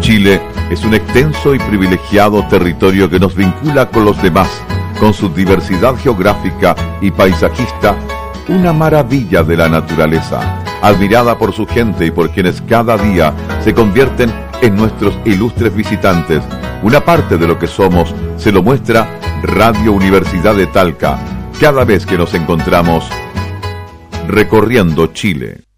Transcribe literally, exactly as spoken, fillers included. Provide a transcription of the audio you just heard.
Chile es un extenso y privilegiado territorio que nos vincula con los demás, con su diversidad geográfica y paisajista, una maravilla de la naturaleza, admirada por su gente y por quienes cada día se convierten en nuestros ilustres visitantes. Una parte de lo que somos se lo muestra Radio Universidad de Talca, cada vez que nos encontramos recorriendo Chile.